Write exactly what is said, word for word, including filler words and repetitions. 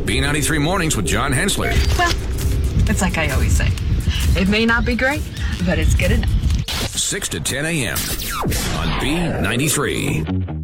B ninety-three Mornings with John Hensler. Well, it's like I always say. It may not be great, but it's good enough. six to ten a.m. on B ninety-three.